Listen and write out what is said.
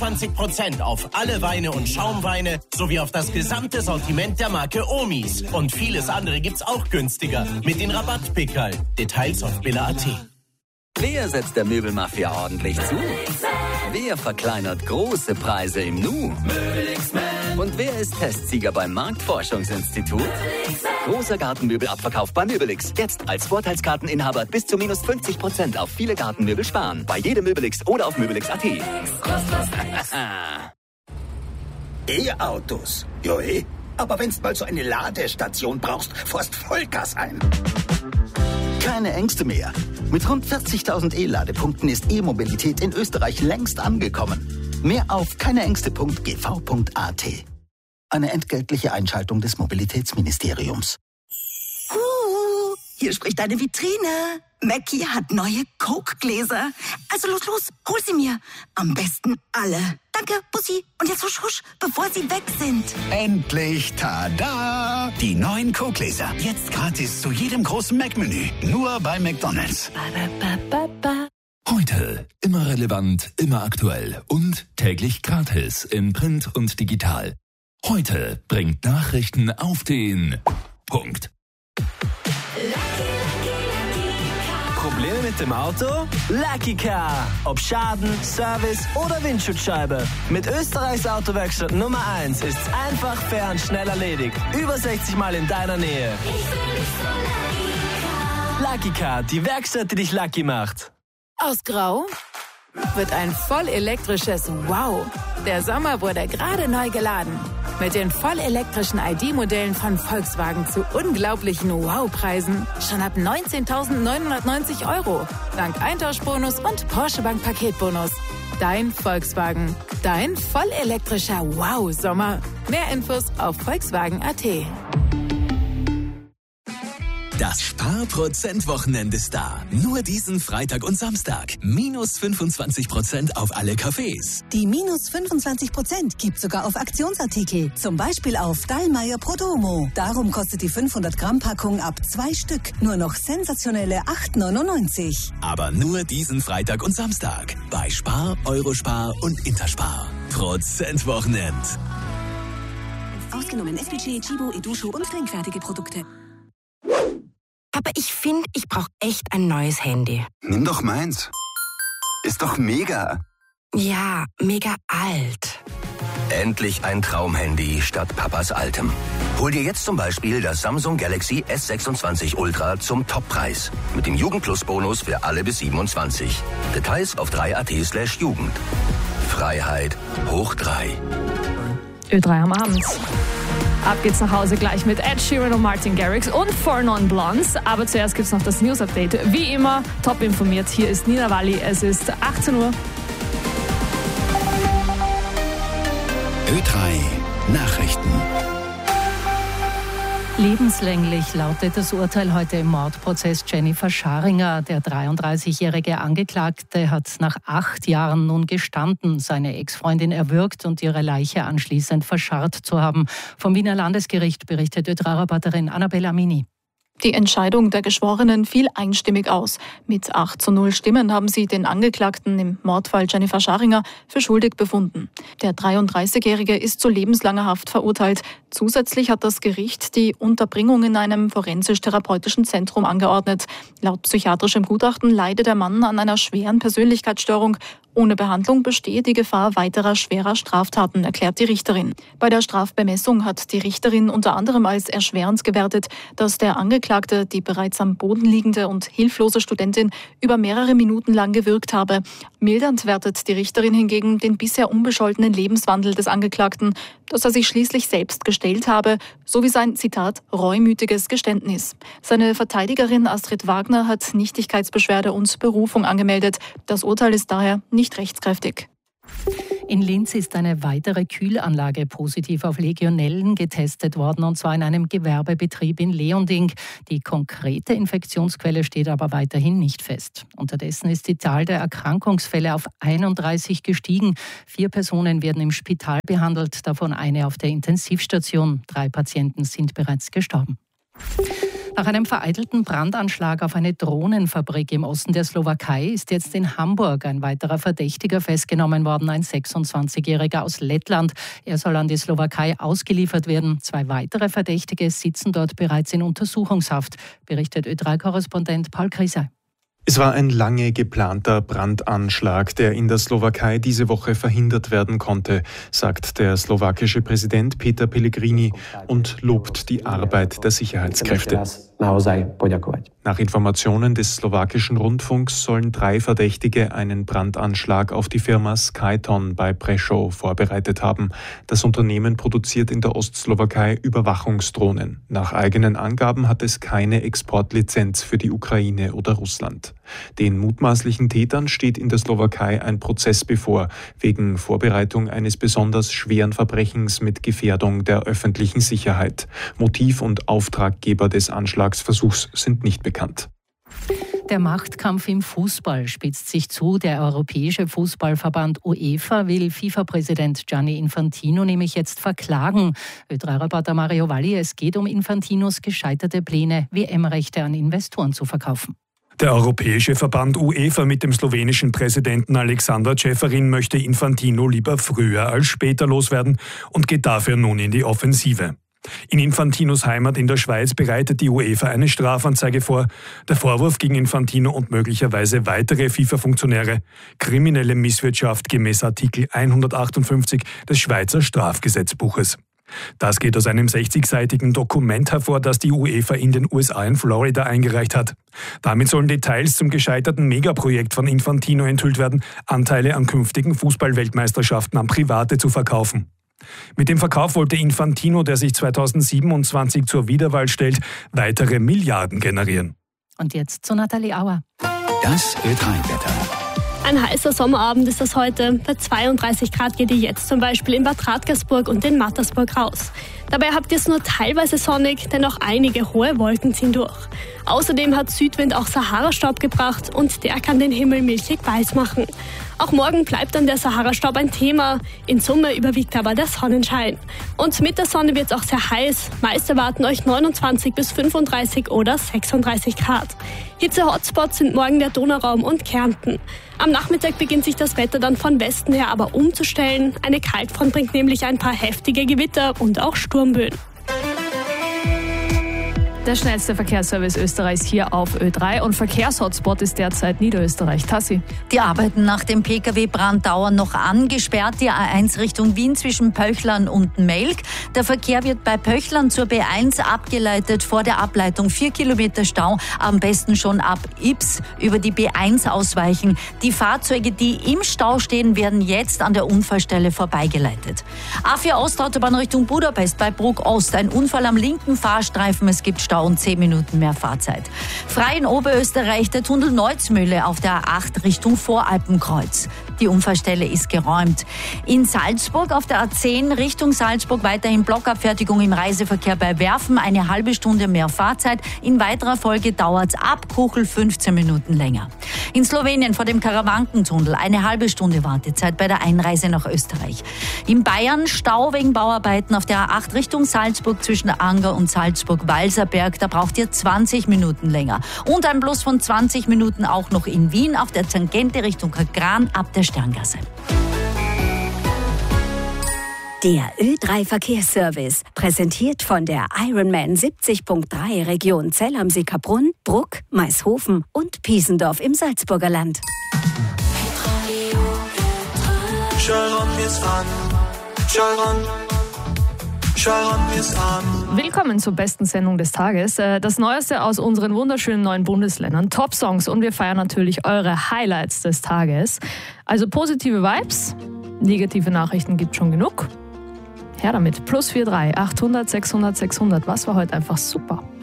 20% auf alle Weine und Schaumweine sowie auf das gesamte Sortiment der Marke Omis. Und vieles andere gibt's auch günstiger mit den Rabattpickerl. Details auf billa.at. Wer setzt der Möbelmafia ordentlich zu? Wer verkleinert große Preise im Nu? Und wer ist Testsieger beim Marktforschungsinstitut? Großer Gartenmöbelabverkauf bei Möbelix. Jetzt als Vorteilskarteninhaber bis zu minus 50% auf viele Gartenmöbel sparen. Bei jedem Möbelix oder auf möbelix.at. E-Autos. Joe, aber wenn's mal so eine Ladestation brauchst, fährst Vollgas ein. Keine Ängste mehr. Mit rund 40.000 E-Ladepunkten ist E-Mobilität in Österreich längst angekommen. Mehr auf keineängste.gv.at. Eine entgeltliche Einschaltung des Mobilitätsministeriums. Hier spricht deine Vitrine. Mackie hat neue Coke-Gläser. Also los, hol sie mir. Am besten alle. Danke, Bussi. Und jetzt husch, husch, bevor sie weg sind. Endlich, tada! Die neuen Coke-Gläser. Jetzt gratis zu jedem großen Mac-Menü. Nur bei McDonald's. Heute immer relevant, immer aktuell und täglich gratis in Print und digital. Heute bringt Nachrichten auf den Punkt. Probleme mit dem Auto? Lucky Car. Ob Schaden, Service oder Windschutzscheibe. Mit Österreichs Autowerkstatt Nummer 1 ist's einfach, fair und schnell erledigt. Über 60 Mal in deiner Nähe. Lucky Car, die Werkstatt, die dich lucky macht. Aus Grau wird ein vollelektrisches Wow. Der Sommer wurde gerade neu geladen. Mit den vollelektrischen ID-Modellen von Volkswagen zu unglaublichen Wow-Preisen. Schon ab 19.990 €. Dank Eintauschbonus und Porsche Bank Paketbonus. Dein Volkswagen. Dein vollelektrischer Wow-Sommer. Mehr Infos auf Volkswagen.at. Das Sparprozent-Wochenende ist da. Nur diesen Freitag und Samstag. Minus 25% auf alle Cafés. Die minus 25% gibt sogar auf Aktionsartikel. Zum Beispiel auf Dallmayr Prodomo. Darum kostet die 500-Gramm-Packung ab 2 Stück nur noch sensationelle 8,99 €. Aber nur diesen Freitag und Samstag. Bei Spar, Eurospar und Interspar. Prozentwochenend. Ausgenommen SPC, Chibo, Edusho und trinkfertige Produkte. Aber ich finde, ich brauche echt ein neues Handy. Nimm doch meins. Ist doch mega. Ja, mega alt. Endlich ein Traumhandy statt Papas altem. Hol dir jetzt zum Beispiel das Samsung Galaxy S26 Ultra zum Toppreis. Mit dem Jugend-Plus-Bonus für alle bis 27. Details auf 3.at/Jugend. Freiheit hoch 3. Ö3 am Abend. Ab geht's nach Hause gleich mit Ed Sheeran und Martin Garrix und 4 Non Blondes. Aber zuerst gibt's noch das News-Update. Wie immer, top informiert. Hier ist Nina Walli. Es ist 18 Uhr. Ö3 Nachrichten. Lebenslänglich lautet das Urteil heute im Mordprozess Jennifer Scharinger. Der 33-jährige Angeklagte hat nach 8 Jahren nun gestanden, seine Ex-Freundin erwürgt und ihre Leiche anschließend verscharrt zu haben. Vom Wiener Landesgericht berichtet Ö3-Reporterin Annabella Amini. Die Entscheidung der Geschworenen fiel einstimmig aus. Mit 8:0 Stimmen haben sie den Angeklagten im Mordfall Jennifer Scharinger für schuldig befunden. Der 33-Jährige ist zu lebenslanger Haft verurteilt. Zusätzlich hat das Gericht die Unterbringung in einem forensisch-therapeutischen Zentrum angeordnet. Laut psychiatrischem Gutachten leidet der Mann an einer schweren Persönlichkeitsstörung. Ohne Behandlung bestehe die Gefahr weiterer schwerer Straftaten, erklärt die Richterin. Bei der Strafbemessung hat die Richterin unter anderem als erschwerend gewertet, dass der Angeklagte die bereits am Boden liegende und hilflose Studentin über mehrere Minuten lang gewürgt habe. Mildernd wertet die Richterin hingegen den bisher unbescholtenen Lebenswandel des Angeklagten, dass er sich schließlich selbst gestellt habe, sowie sein, Zitat, reumütiges Geständnis. Seine Verteidigerin Astrid Wagner hat Nichtigkeitsbeschwerde und Berufung angemeldet. Das Urteil ist daher nicht rechtskräftig. In Linz ist eine weitere Kühlanlage positiv auf Legionellen getestet worden, und zwar in einem Gewerbebetrieb in Leonding. Die konkrete Infektionsquelle steht aber weiterhin nicht fest. Unterdessen ist die Zahl der Erkrankungsfälle auf 31 gestiegen. 4 Personen werden im Spital behandelt, davon eine auf der Intensivstation. 3 Patienten sind bereits gestorben. Nach einem vereitelten Brandanschlag auf eine Drohnenfabrik im Osten der Slowakei ist jetzt in Hamburg ein weiterer Verdächtiger festgenommen worden, ein 26-Jähriger aus Lettland. Er soll an die Slowakei ausgeliefert werden. 2 weitere Verdächtige sitzen dort bereits in Untersuchungshaft, berichtet Ö3-Korrespondent Paul Kriese. Es war ein lange geplanter Brandanschlag, der in der Slowakei diese Woche verhindert werden konnte, sagt der slowakische Präsident Peter Pellegrini und lobt die Arbeit der Sicherheitskräfte. Nach Informationen des slowakischen Rundfunks sollen 3 Verdächtige einen Brandanschlag auf die Firma Skyton bei Prešov vorbereitet haben. Das Unternehmen produziert in der Ostslowakei Überwachungsdrohnen. Nach eigenen Angaben hat es keine Exportlizenz für die Ukraine oder Russland. Den mutmaßlichen Tätern steht in der Slowakei ein Prozess bevor, wegen Vorbereitung eines besonders schweren Verbrechens mit Gefährdung der öffentlichen Sicherheit. Motiv und Auftraggeber des Anschlagsversuchs sind nicht bekannt. Der Machtkampf im Fußball spitzt sich zu. Der Europäische Fußballverband UEFA will FIFA-Präsident Gianni Infantino nämlich jetzt verklagen. Ö3-Reporter Mario Valli, es geht um Infantinos gescheiterte Pläne, WM-Rechte an Investoren zu verkaufen. Der Europäische Verband UEFA mit dem slowenischen Präsidenten Alexander Čeferin möchte Infantino lieber früher als später loswerden und geht dafür nun in die Offensive. In Infantinos Heimat in der Schweiz bereitet die UEFA eine Strafanzeige vor. Der Vorwurf gegen Infantino und möglicherweise weitere FIFA-Funktionäre: kriminelle Misswirtschaft gemäß Artikel 158 des Schweizer Strafgesetzbuches. Das geht aus einem 60-seitigen Dokument hervor, das die UEFA in den USA in Florida eingereicht hat. Damit sollen Details zum gescheiterten Megaprojekt von Infantino enthüllt werden, Anteile an künftigen Fußball-Weltmeisterschaften an Private zu verkaufen. Mit dem Verkauf wollte Infantino, der sich 2027 zur Wiederwahl stellt, weitere Milliarden generieren. Und jetzt zu Nathalie Auer. Das Ö3-Wetter. Ein heißer Sommerabend ist das heute. Bei 32 Grad geht ihr jetzt zum Beispiel in Bad Radkersburg und in Mattersburg raus. Dabei habt ihr es nur teilweise sonnig, denn auch einige hohe Wolken ziehen durch. Außerdem hat Südwind auch Sahara-Staub gebracht und der kann den Himmel milchig weiß machen. Auch morgen bleibt dann der Sahara-Staub ein Thema. In Summe überwiegt aber der Sonnenschein. Und mit der Sonne wird es auch sehr heiß. Meist erwarten euch 29 bis 35 oder 36 Grad. Hitze-Hotspots sind morgen der Donauraum und Kärnten. Am Nachmittag beginnt sich das Wetter dann von Westen her aber umzustellen. Eine Kaltfront bringt nämlich ein paar heftige Gewitter und auch Sturmböen. Der schnellste Verkehrsservice Österreichs hier auf Ö3 und Verkehrshotspot ist derzeit Niederösterreich. Tassi. Die Arbeiten nach dem Pkw-Brand dauern noch an. Gesperrt die A1 Richtung Wien zwischen Pöchlern und Melk. Der Verkehr wird bei Pöchlern zur B1 abgeleitet. Vor der Ableitung 4 Kilometer Stau. Am besten schon ab Ips über die B1 ausweichen. Die Fahrzeuge, die im Stau stehen, werden jetzt an der Unfallstelle vorbeigeleitet. A4 Ostautobahn Richtung Budapest bei Bruck Ost. Ein Unfall am linken Fahrstreifen. Es gibt Stau und 10 Minuten mehr Fahrzeit. Frei in Oberösterreich der Tunnel Neuzmühle auf der A8 Richtung Voralpenkreuz. Die Unfallstelle ist geräumt. In Salzburg auf der A10 Richtung Salzburg weiterhin Blockabfertigung im Reiseverkehr bei Werfen. Eine halbe Stunde mehr Fahrzeit. In weiterer Folge dauert es ab Kuchel 15 Minuten länger. In Slowenien vor dem Karawankentunnel eine halbe Stunde Wartezeit bei der Einreise nach Österreich. In Bayern Stau wegen Bauarbeiten auf der A8 Richtung Salzburg zwischen Anger und Salzburg-Walserberg. Da braucht ihr 20 Minuten länger. Und ein Plus von 20 Minuten auch noch in Wien auf der Tangente Richtung Gran ab der Sterngasse. Der Ö3 Verkehrsservice, präsentiert von der Ironman 70.3 Region Zell am Sickerbrunn, Bruck, Maishofen und Piesendorf im Salzburger Land. Willkommen zur besten Sendung des Tages. Das Neueste aus unseren wunderschönen neuen Bundesländern. Top-Songs und wir feiern natürlich eure Highlights des Tages. Also positive Vibes, negative Nachrichten gibt schon genug. Her damit. +43 800 600 600. Was war heute einfach super?